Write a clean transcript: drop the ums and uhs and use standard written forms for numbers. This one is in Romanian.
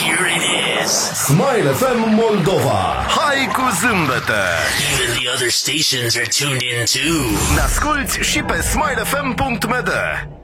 Here it is. Smile FM Moldova. Hai cu zâmbete! Even the other stations are tuned in too. Ne asculti și pe smilefm.md.